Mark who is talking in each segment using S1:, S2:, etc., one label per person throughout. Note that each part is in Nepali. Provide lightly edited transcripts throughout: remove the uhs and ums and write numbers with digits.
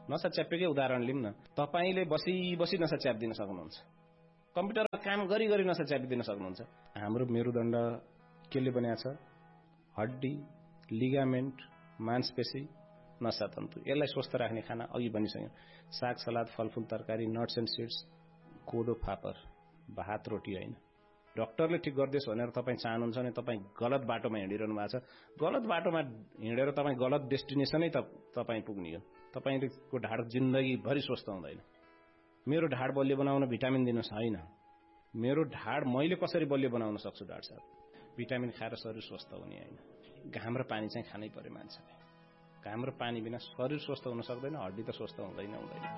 S1: नसा च्याप्पेकै उदाहरण लिउँ न। तपाईले बसी बसी नसा च्याप्दिन सक्नुहुन्छ, कम्प्युटरमा काम गरी गरी नसा च्यापिदिन सक्नुहुन्छ। हाम्रो मेरुदण्ड केले बनेको छ? हड्डी, लिगामेन्ट, मांसपेशी, नसातन्तु। यसलाई स्वस्थ राख्ने खाना अघि भनिसक्यो, साग सलाद, फलफूल तरकारी, नट्स एन्ड सीड्स, कोदो फापर, भात रोटी होइन। डाक्टरले ठिक गर्दैछ भनेर तपाईँ चाहनुहुन्छ भने तपाईँ गलत बाटोमा हिँडिरहनु भएको छ। गलत बाटोमा हिँडेर तपाईँ गलत डेस्टिनेसनै तपाईँ पुग्ने हो। तपाईको ढाड जिन्दगीभरि स्वस्थ हुँदैन। मेरो ढाड बलियो बनाउन भिटामिन दिनुहोस्, होइन। मेरो ढाड मैले कसरी बलियो बनाउन सक्छु डाक्टर साहब? भिटामिन खाएर शरीर स्वस्थ हुने होइन। घाम र पानी चाहिँ खानै पर्यो मान्छेले। घाम र पानी बिना शरीर स्वस्थ हुन सक्दैन, हड्डी त स्वस्थ हुँदैन।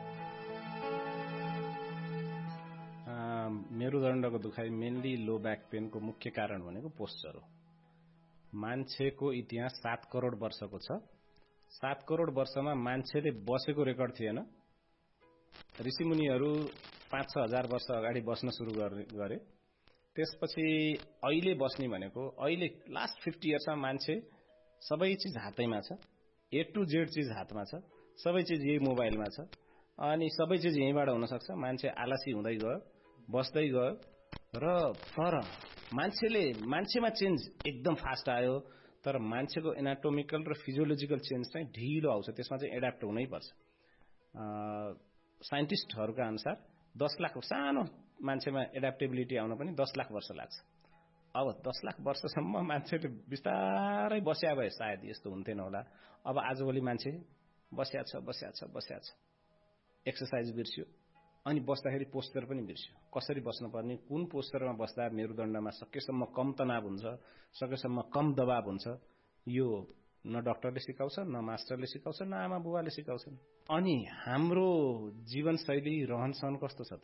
S1: मेरुदण्डको दुखाइ मेनली लो ब्याक पेनको मुख्य कारण भनेको पोस्चर हो। मान्छेको इतिहास 7 करोड वर्षको छ। 7 करोड वर्षमा मान्छेले बसेको रेकर्ड थिएन। ऋषिमुनिहरू 5-6 हजार वर्ष अगाडि बस्न सुरु गरे। त्यसपछि अहिले बस्ने भनेको अहिले लास्ट 50 इयर्समा मान्छे सबै चीज हातैमा छ। ए टु जेड चीज हातमा छ। सबै चीज यही मोबाइलमा छ अनि सबै चीज यहीँबाट हुन सक्छ। मान्छे आलसी हुँदै गयो, बस्दै गयो र तर मान्छेमा चेन्ज एकदम फास्ट आयो। तर मान्छेको एनाटोमिकल र फिजियोलोजिकल चेन्ज चाहिँ ढिलो आउँछ। त्यसमा चाहिँ एडाप्ट हुनै पर्छ। साइन्टिस्टहरूका अनुसार 10 लाख सानो मान्छेमा एडाप्टेबिलिटी आउन पनि 10 लाख वर्ष लाग्छ। अब 10 लाख वर्षसम्म मान्छेले बिस्तारै बस्या भए सायद यस्तो हुन्थेन होला। अब आजभोलि मान्छे बस्या छ, एक्सर्साइज बिर्स्यो अनि बस्दाखेरि पोस्चर पनि बिर्स्यो। कसरी बस्नुपर्ने, कुन पोस्चरमा बस्दा मेरुदण्डमा सकेसम्म कम तनाव हुन्छ, सकेसम्म कम दबाव हुन्छ, यो न डाक्टरले सिकाउँछ, न मास्टरले सिकाउँछ, न आमा बुवाले सिकाउँछन्। अनि हाम्रो जीवनशैली रहनसहन कस्तो छ त?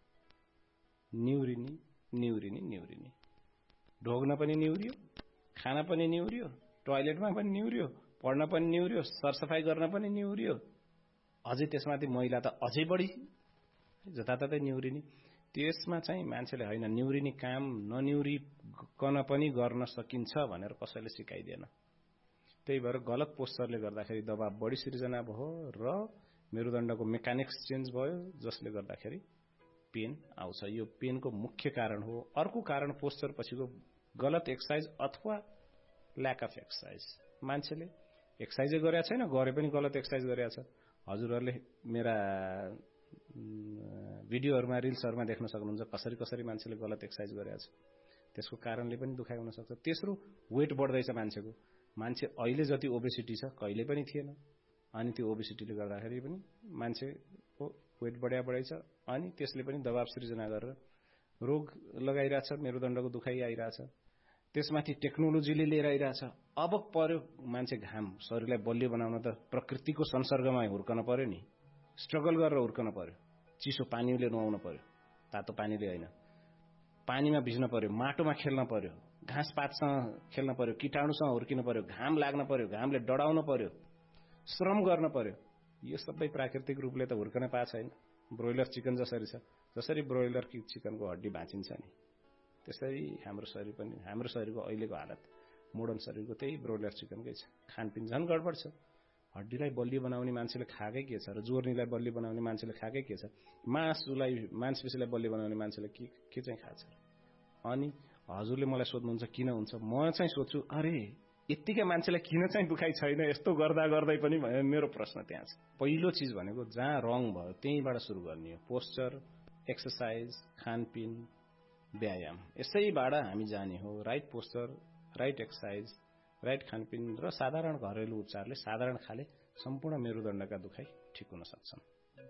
S1: न्युरिनी। ढोग्न पनि निहुरियो, खाना पनि निहुरियो, टोयलेटमा पनि निहुरियो, पढ्न पनि निहुरियो, सरसफाई गर्न पनि निहुरियो। अझै त्यसमाथि महिला त अझै बढी जताततै निहुरिनी। त्यसमा चाहिँ मान्छेले होइन निहुरिनी काम ननिहुरिकन पनि गर्न सकिन्छ भनेर कसैले सिकाइदिएन। त्यही भएर गलत पोस्चरले गर्दाखेरि दबाव बढी सिर्जना भयो र मेरुदण्डको मेकानिक्स चेन्ज भयो, जसले गर्दाखेरि पेन आउँछ। यो पेनको मुख्य कारण हो। अर्को कारण पोस्चर पछिको गलत एक्सर्साइज अथवा ल्याक अफ एक्सर्साइज। मान्छेले एक्सर्साइजै गरेका छैन, गरे पनि गलत एक्सर्साइज गरेका छ। हजुरहरूले मेरा भिडियोहरुमा रिल्सहरुमा देख्न सक्नुहुन्छ कसरी मान्छेले गलत एक्सर्साइज गरेको छ। त्यसको कारणले पनि दुखाइ हुन सक्छ। तेस्रो, वेट बढ्दैछ मान्छेको। मान्छे अहिले जति ओबेसिटी छ कहिले पनि थिएन अनि त्यो ओबेसिटीले गर्दाखेरि पनि मान्छेको वेट बढ्छ अनि त्यसले पनि दबाव सृजना गरेर रोग लगाइरहेछ, मेरुदण्डको दुखाइ आइरहेछ। त्यसमाथि टेक्नोलोजीले लिएर आइरहेछ। अब पर्यो मान्छे घाम शरीरलाई बलियो बनाउन त प्रकृतिको संसर्गमा हुर्कन पर्यो नि, स्ट्रगल गरेर हुर्कन पर्यो। चिसो पानीले नुहाउन पर्यो, तातो पानीले होइन। पानीमा भिज्न पर्यो, माटोमा खेल्न पर्यो, घाँस पातसँग खेल्न पर्यो, कीटाणुसँग हुर्किन पर्यो, घाम लाग्न पर्यो, घामले डढाउन पर्यो, श्रम गर्न पर्यो। यो सबै प्राकृतिक रूपले त हुर्कन पाएको छैन। ब्रोइलर चिकन जसरी छ, जसरी ब्रोइलर चिकनको हड्डी भाँचिन्छ नि, त्यसरी हाम्रो शरीरको अहिलेको हालत मोडर्न शरीरको त्यही ब्रोइलर चिकनकै छ। खानपिन झन् गडबड छ। हड्डीलाई बलियो बनाउने मान्छेले खाएकै के छ र जोर्नीलाई बलियो बनाउने मान्छेले खाएकै के छ? मांसपेशीलाई बलियो बनाउने मान्छेले के चाहिँ खान्छ? अनि हजुरले मलाई सोध्नुहुन्छ किन हुन्छ? म चाहिँ सोध्छु अरे यतिकै मान्छेलाई किन चाहिँ दुखाइ छैन यस्तो गर्दै पनि? मेरो प्रश्न त्यहाँ छ। पहिलो चीज भनेको जहाँ रङ भयो त्यहीबाट सुरु गर्ने हो। पोस्चर, एक्सर्साइज, खानपिन, व्यायाम, यसैबाट हामी जाने हो। Right posture, right exercise, right खानपिन र साधारण घरेलु उपचारले साधारण खाले सम्पूर्ण मेरुदण्डका दुखाइ ठिक हुन सक्छन्।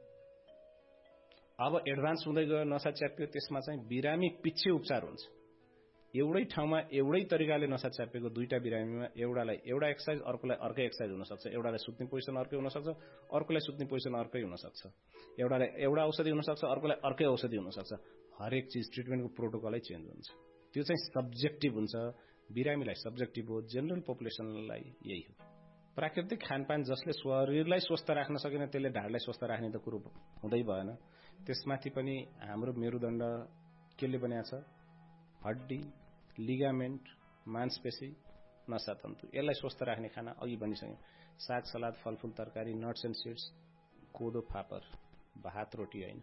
S1: अब एडभान्स हुँदै गयो, नसा च्याप्यो, त्यसमा चाहिँ बिरामी पिच्छे उपचार हुन्छ। एउटै ठाउँमा एउटै तरिकाले नसा च्यापेको दुईटा बिरामीमा एउटालाई एउटा एक्सर्साइज, अर्कोलाई अर्कै एक्सर्साइज हुन सक्छ। एउटालाई सुत्ने पोजिसन अर्कै हुन सक्छ, अर्कोलाई सुत्ने पोजिसन अर्कै हुन सक्छ। एउटालाई एउटा औषधि हुन सक्छ, अर्कोलाई अर्कै औषधि हुन सक्छ। हरेक चीज ट्रिटमेन्टको प्रोटोकलै चेन्ज हुन्छ। त्यो चाहिँ सब्जेक्टिभ हुन्छ। बिरामीलाई सब्जेक्टिभ हो, जनरल पपुलेसनलाई यही हो। प्राकृतिक खानपान जसले शरीरलाई स्वस्थ राख्न सकेन त्यसले ढाडलाई स्वस्थ राख्ने त कुरो हुँदै भएन। त्यसमाथि पनि हाम्रो मेरुदण्ड केले बनेको छ? हड्डी, लिगामेन्ट, मांसपेशी, नसातन्तु। यसलाई स्वस्थ राख्ने खाना अघि भनिसक्यो, साग सलाद, फलफूल तरकारी, नट्स एन्ड सीड्स, कोदो फापर, भात रोटी होइन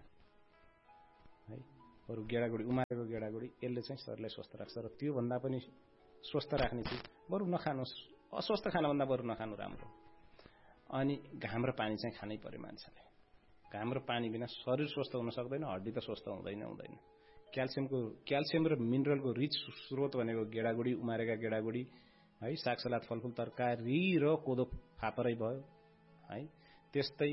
S1: है। अरू गेडागुडी, उमारेको गेडागुडी, यसले चाहिँ शरीरलाई स्वस्थ राख्छ। र त्योभन्दा पनि स्वस्थ राख्ने चिज बरु नखानुहोस्, अस्वस्थ खानभन्दा बरु नखानु राम्रो। अनि घाम र पानी चाहिँ खानै पर्यो मान्छेले। घाम र पानी बिना शरीर स्वस्थ हुन सक्दैन, हड्डी त स्वस्थ हुँदैन। क्याल्सियम र मिनरलको रिच स्रोत भनेको गेडागुडी, उमारेका गेडागुडी है, सागसलाद, फलफुल, तरकारी र कोदो फापरै भयो है। त्यस्तै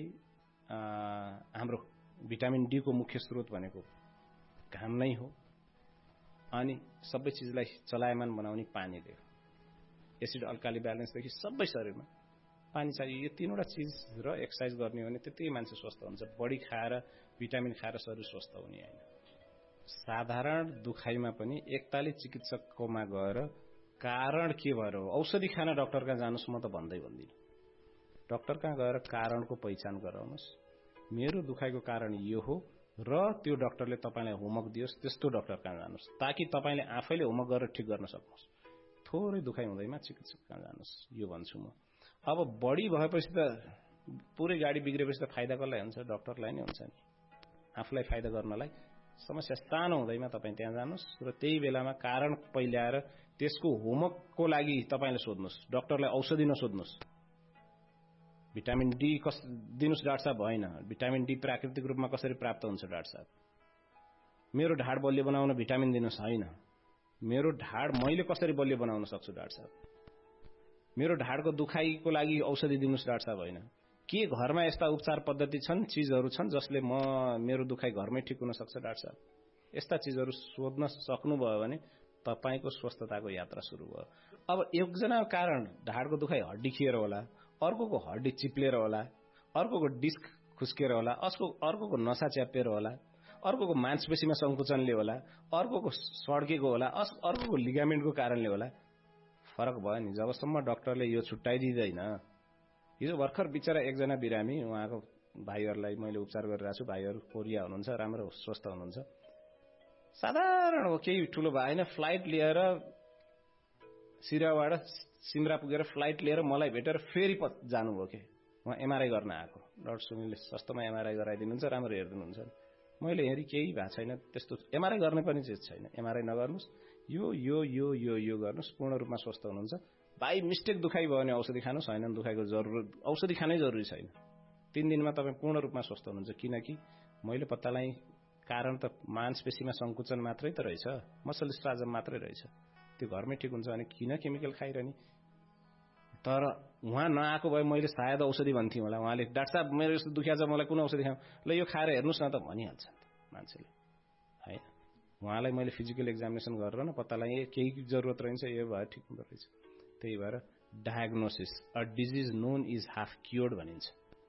S1: हाम्रो भिटामिन डी को मुख्य स्रोत भनेको घाम नै हो। अनि सबै चिजलाई चलायमान बनाउने पानीले हो। एसिड अल्काली ब्यालेन्सदेखि सबै शरीरमा पानी चाहियो। यो तीनवटा चिज र एक्सर्साइज गर्ने हो भने त्यति मान्छे स्वस्थ हुन्छ। बढी खाएर भिटामिन खाएर शरीर स्वस्थ हुने होइन। साधारण दुखाइमा पनि एकताली चिकित्सककोमा गएर कारण के भएर हो, औषधि खान डाक्टर कहाँ जानुस् म त भन्दिनँ। डाक्टर कहाँ गएर कारणको पहिचान गराउनुस्। मेरो दुखाइको कारण यो हो र त्यो डाक्टरले तपाईलाई होमवर्क दियोस्, त्यस्तो डाक्टर कहाँ जानुस् ताकि तपाईले आफैले होमवर्क गरेर ठिक गर्न सक्नुहोस्। थोरै दुखाइ हुँदैमा चिकित्सक कहाँ जानुस्, यो भन्छु म। अब बढी भएपछि त पुरै गाडी बिग्रेपछि त फाइदा कसलाई हुन्छ? डाक्टरलाई नै हुन्छ नि। आफूलाई फाइदा गर्नलाई समस्या सानो हुँदैमा तपाईँ त्यहाँ जानुस् र त्यही बेलामा कारण पहिल्याएर त्यसको होमवर्कको लागि तपाईले सोध्नुस्। डाक्टरलाई औषधि नसोध्नुस्। भिटामिन डी दिनुस् डाक्टर साहब, होइन। भिटामिन डी प्राकृतिक रूपमा कसरी प्राप्त हुन्छ डाक्टर साहब? मेरो ढाड बलियो बनाउन भिटामिन दिनुस्, होइन। मेरो ढाड मैले कसरी बलियो बनाउन सक्छु डाक्टर साहब? मेरो ढाडको दुखाइको लागि औषधि दिनुस् डाक्टर साहब, होइन। के घरमा यस्ता उपचार पद्धति छन्, चीजहरू छन् जसले मेरो दुखाइ घरमै ठिक हुन सक्छ डाक्टर साहब? यस्ता चीजहरू सोध्न सक्नुभयो भने तपाईको स्वस्थताको यात्रा सुरु भयो। अब एकजनाको कारण ढाडको दुखाइ हड्डी खिएर होला, अर्कोको हड्डी चिप्लेर होला, अर्कोको डिस्क खुस्केर होला, अर्कोको नसा च्यापेर होला, अर्कोको मांसपेशीमा संकुचनले होला, अर्कोको सड्केको होला, अर्कोको लिगामेन्टको कारणले होला। फरक भयो नि जबसम्म डाक्टरले यो छुट्याइदिँदैन। हिजो भर्खर बिचरा एकजना बिरामी, उहाँको भाइहरूलाई मैले उपचार गरिरहेको छु। भाइहरू कोरिया हुनुहुन्छ, राम्रो स्वस्थ हुनुहुन्छ। साधारण हो, केही ठुलो भएन। फ्लाइट लिएर सिराबाट सिमरा पुगेर फ्लाइट लिएर मलाई भेटेर फेरि जानुभयो के उहाँ एमआरआई गर्न आएको। डाक्टर सुनिलले सस्तोमा एमआरआई गराइदिनुहुन्छ, राम्रो हेरिदिनुहुन्छ। मैले हेरी केही भएको छैन, त्यस्तो एमआरआई गर्ने पनि चिज छैन। एमआरआई नगर्नुस्, यो यो यो यो यो गर्नुस्, पूर्ण रूपमा स्वस्थ हुनुहुन्छ। बाई मिस्टेक दुखाइ भयो भने औषधि खानुस्, होइन दुखाइको जरुरत औषधि खानै जरुरी छैन। 3 दिनमा तपाईँ पूर्ण रूपमा स्वस्थ हुनुहुन्छ। किनकि मैले पत्ता लगाएँ कारण त मांसपेशीमा संकुचन मात्रै त रहेछ, मसल स्ट्राजम मात्रै रहेछ। त्यो घरमै ठिक हुन्छ भने किन केमिकल खाइरहने? तर उहाँ नआएको भए मैले सायद औषधि भन्थे होला। उहाँले डाक्टर साहब मेरो यस्तो दुखिया छ, मलाई कुन औषधि खाऊँ? ल यो खाएर हेर्नुस् न त भनिहाल्छ मान्छेले, हैन। उहाँलाई मैले फिजिकल एक्जामिनेसन गरेर न पत्ता लगाएँ केही जरुरत रहन्छ, यो भए ठिक हुँदो रहेछ। त्यही भएर diagnosis, a disease known is half cured भनिन्छ,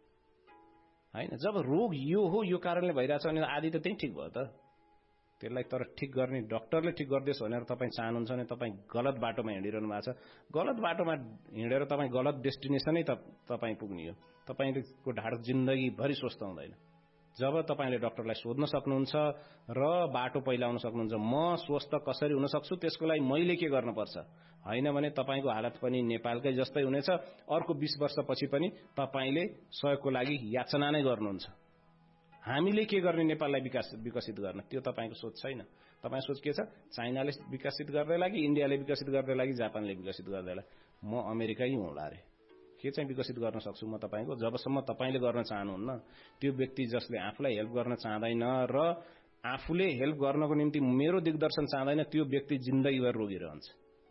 S1: हैन। जब रोग यो हो, यो कारणले भइरहेछ भने आदि त त्यही ठिक भयो त। त्यसलाई तर ठिक गर्ने डाक्टरले ठिक गर्दियोस् भनेर तपाईँ चाहनुहुन्छ भने तपाईँ गलत बाटोमा हिँडिरहनु भएको छ। गलत बाटोमा हिँडेर तपाईँ गलत डेस्टिनेसनै तपाईँ पुग्ने हो। तपाईको ढाड जिन्दगीभरि स्वस्थ हुँदैन। जब तपाईले डाक्टरलाई सोध्न सक्नुहुन्छ र बाटो पहिलाउन सक्नुहुन्छ, म स्वस्थ कसरी हुन सक्छु, त्यसको लागि मैले के गर्नुपर्छ, हैन भने तपाईको हालत पनि नेपालकै जस्तै हुनेछ। अर्को 20 वर्षपछि पनि तपाईले सहयोगको लागि याचना नै गर्नुहुन्छ। हामीले के गर्ने नेपाललाई विकसित गर्न, त्यो तपाईको सोच छैन। तपाईको सोच के छ? चाइनाले विकसित गर्दै लागि, इन्डियाले विकसित गर्दै लागि, जापानले विकसित गर्दै लागि, म अमेरिकै हुँला रे। के चाहिँ विकसित गर्न सक्छु म तपाईको? जबसम्म तपाईले गर्न चाहनुहुन्न, त्यो व्यक्ति जसले आफूलाई हेल्प गर्न चाहदैन र आफूले हेल्प गर्नको निम्ति मेरो दिग्दर्शन चाहदैन, त्यो व्यक्ति जिन्दगीभर रोगी रहन्छ।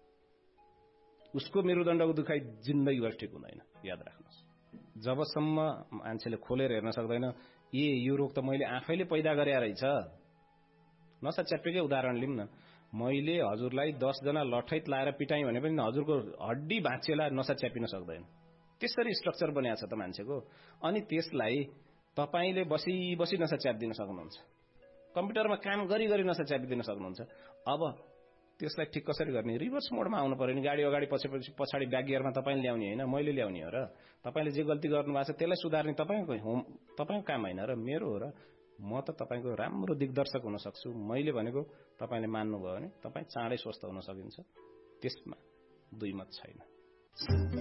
S1: उसको मेरुदण्डको दुखाइ जिन्दगीभर ठिक हुँदैन, याद राख्नुहोस्। जबसम्म मान्छेले खोलेर हेर्न सक्दैन, यो रोग त मैले आफैले पैदा गरे रहेछ। नसा च्यापेकै उदाहरण लिउँ न। मैले हजुरलाई 10 जना लठैत लाएर पिटाएँ भने पनि हजुरको हड्डी भाँचिएला नसा च्यापिन सक्दैन। त्यसरी स्ट्रक्चर बनाएको छ त मान्छेको। अनि त्यसलाई तपाईले बसी नसा च्यापिदिन सक्नुहुन्छ, कम्प्युटरमा काम गरी नसा च्यापिदिन सक्नुहुन्छ। अब त्यसलाई ठिक कसरी गर्ने? रिभर्स मोडमा आउनु पर्यो नि। गाडी अगाडि पछाडि ब्याक गियरमा तपाईले ल्याउने हैन, मैले ल्याउने हो र। तपाईले जे गल्ती गर्नुभएको छ त्यसलाई सुधार्ने तपाईको काम हैन र मेरो हो र। म त तपाईको राम्रो दिग्दर्शक हुन सक्छु। मैले भनेको तपाईले मान्नुभयो भने तपाई चाँडै स्वस्थ हुन सकिन्छ। त्यसमा दुई मत छैन।